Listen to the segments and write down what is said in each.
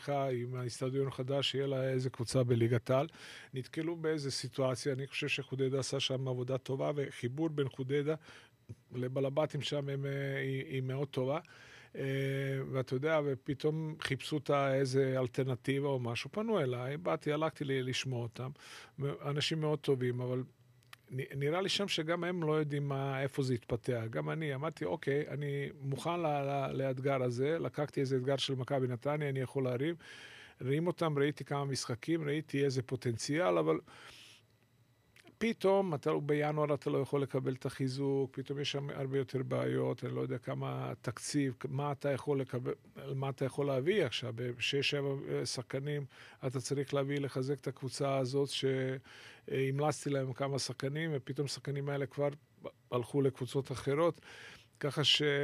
הבטיחה עם האצטדיון החדש, שיהיה לה איזה קבוצה בליגת העל. נתקלו באיזה סיטואציה, אני חושב שחודדה עשה שם עבודה טובה, וחיבור בין חודדה לבלבטים שם היא מאוד טובה. ואתה יודע, ופתאום חיפשו אותה איזה אלטרנטיבה או משהו, פנו אליי, הלכתי לשמוע אותם, אנשים מאוד טובים, אבל נראה לי שם שגם הם לא יודעים איפה זה יתפתח. גם אני אמרתי, אוקיי, אני מוכן לאתגר הזה, לקחתי איזה אתגר של מכבי נתניה, אני יכול להרים אותם, ראיתי כמה משחקים, ראיתי איזה פוטנציאל, אבל פתאום, בינואר אתה לא יכול לקבל את החיזוק, פתאום יש שם הרבה יותר בעיות, אני לא יודע כמה תקציב, מה אתה יכול לקבל, מה אתה יכול להביא עכשיו, ב6-7 שחקנים, אתה צריך להביא, לחזק את הקבוצה הזאת, שהמלצתי להם כמה שחקנים, ופתאום השחקנים האלה כבר הלכו לקבוצות אחרות, ככה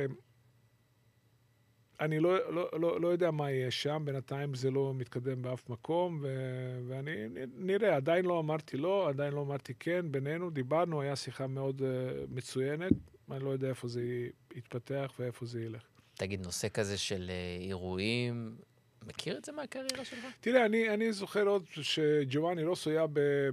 אני לא יודע מה יהיה שם, בינתיים זה לא מתקדם באף מקום, ואני נראה, עדיין לא אמרתי לא, עדיין לא אמרתי כן, בינינו דיברנו, היה שיחה מאוד מצוינת, אני לא יודע איפה זה יתפתח ואיפה זה ילך. תגיד, נושא כזה של אירועים, מכיר את זה מהקריירה שלך? תראה, אני זוכר עוד שג'ובאני רוסו היה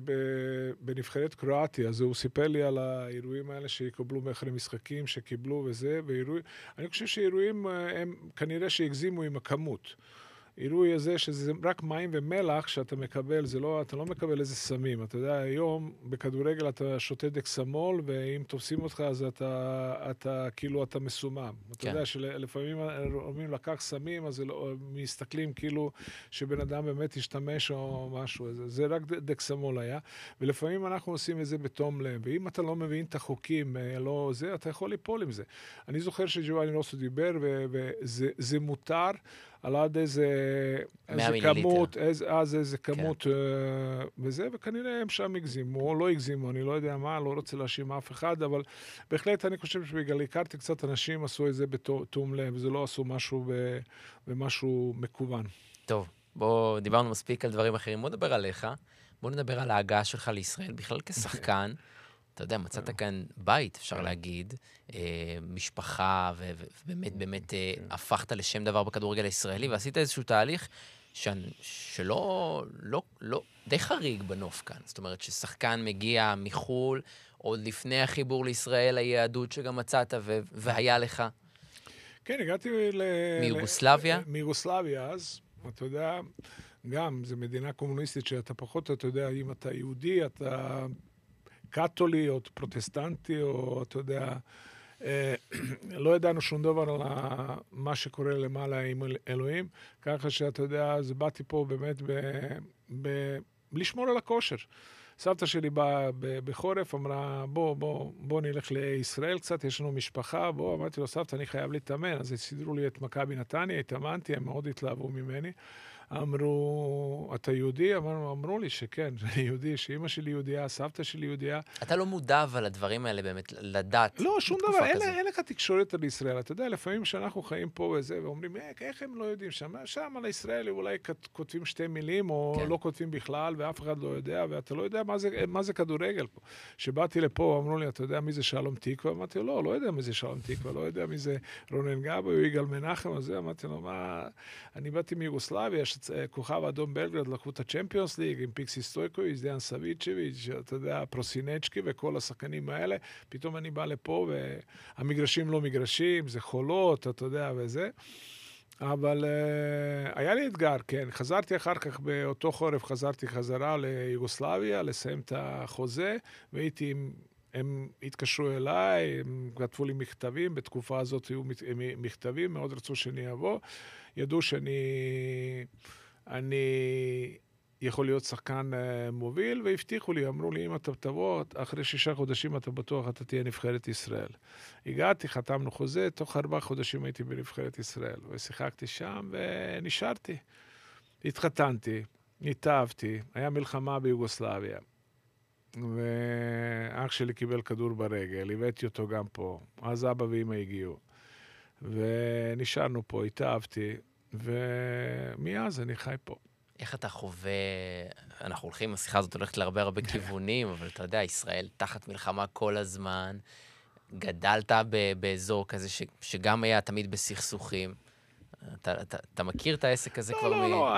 בנבחרת קרואטיה, אז הוא סיפר לי על האירועים האלה שיקבלו מאחרי משחקים, שקיבלו וזה, אני חושב שאירועים הם כנראה שהגזימו עם הכמות. אירועי הזה שזה רק מים ומלח שאתה מקבל, אתה לא מקבל איזה סמים. אתה יודע, היום בכדורגל אתה שותה דקסמול, ואם תופסים אותך אז אתה כאילו אתה מסומם. אתה יודע שלפעמים אומרים לקח סמים, אז מסתכלים כאילו שבן אדם באמת ישתמש או משהו. זה רק דקסמול היה. ולפעמים אנחנו עושים את זה בתום לב. ואם אתה לא מבין את החוקים, אתה יכול ליפול עם זה. אני זוכר שג'ובאני רוסו דיבר, וזה מותר, על עד איזה כמות, איזה כמות וזה, וכנראה הם שם הגזימו, או לא הגזימו, אני לא יודע מה, לא רוצה להאשים אף אחד, אבל בהחלט אני חושב שבגלל הכרתי קצת אנשים עשו את זה בתום לב, וזה לא עשו משהו במשהו מקוון. טוב, דיברנו מספיק על דברים אחרים, בוא נדבר עליך, בוא נדבר על ההגעה שלך לישראל, בכלל כשחקן, אתה יודע, מצאת כאן בית, אפשר להגיד, משפחה, ובאמת, באמת הפכת לשם דבר בכדורגל הישראלי, ועשית איזשהו תהליך שלא, די חריג בנוף כאן. זאת אומרת, ששחקן מגיע מחול, עוד לפני החיבור לישראל, היהדות שגם מצאת, והיה לך. כן, הגעתי מיוגוסלביה? מיוגוסלביה, אז, אתה יודע, גם, זו מדינה קומוניסטית שאתה פחות, אתה יודע, אם אתה יהודי, אתה קתולי או פרוטסטנטי, או אתה יודע, לא ידענו שום דבר על מה שקורה למעלה עם אלוהים, ככה שאתה יודע, אז באתי פה באמת לשמור על הכושר. סבתא שלי באה בחורף, אמרה, בוא נלך לישראל קצת, יש לנו משפחה, אמרתי לו, סבתא, אני חייב להתאמן, אז סידרו לי את מכבי נתניה, התאמנתי, הם מאוד התלהבו ממני. אמרו, אתה יהודי? אמרו לי שכן, אני יהודי, שאמא שלי יהודייה, סבתא שלי יהודייה. אתה לא מודע אבל לדברים האלה באמת, לדעת. לא, שום דבר, אין לך תקשורת על ישראל. אתה יודע, לפעמים שאנחנו חיים פה וזה, ואומרים, איך הם לא יודעים שם על ישראל, אולי כותבים 2 מילים, או לא כותבים בכלל, ואף אחד לא יודע, ואתה לא יודע מה זה כדורגל פה. שבאתי לפה, אמרו לי, אתה יודע מי זה שלום תקווה? אמרתי לו, לא יודע מי זה שלום תקווה, לא יודע מי זה רונן גבאי, או יגאל מנחם, אז אמרתי לו, אני באתי מיוגוסלביה, כוכב אדום בלגרד לקחו את הצ'מפיונס ליג עם פיקסי סטויקוביץ', דיאן סביצ'ביץ', אתה יודע, פרוסינצ'קי וכל השחקנים האלה. פתאום אני בא לפה והמגרשים לא מגרשים, זה חולות, אתה יודע, וזה. אבל היה לי אתגר, כן. חזרתי אחר כך, באותו חורף חזרתי חזרה ליוגוסלביה, לסיים את החוזה, והייתי הם התקשרו אליי, הם כתבו לי מכתבים, בתקופה הזאת היו מכתבים, מאוד רצו שאני אבוא. ידעו אני יכול להיות שחקן מוביל, והבטיחו לי, אמרו לי, אם אתה תבוא, אחרי 6 חודשים אתה בטוח, אתה תהיה נבחרת ישראל. הגעתי, חתמנו חוזה, תוך 4 חודשים הייתי בנבחרת ישראל, ושיחקתי שם ונשארתי. התחתנתי, התאהבתי, היה מלחמה ביוגוסלביה, ואח שלי קיבל כדור ברגל, הבאתי אותו גם פה, אז אבא ואמא הגיעו, ונשארנו פה, התאהבתי, ומאז אני חי פה. איך אתה חווה, אנחנו הולכים, השיחה הזאת הולכת להרבה כיוונים, אבל אתה יודע, ישראל תחת מלחמה כל הזמן, גדלת באזור כזה שגם היה תמיד בסכסוכים, אתה מכיר את העסק הזה כבר? לא,